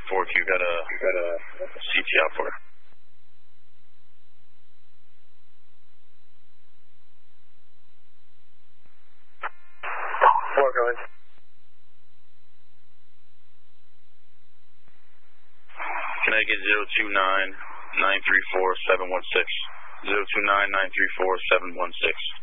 4Q got a CT out for her. Going. Connecticut 029-934-716. 029-934-716.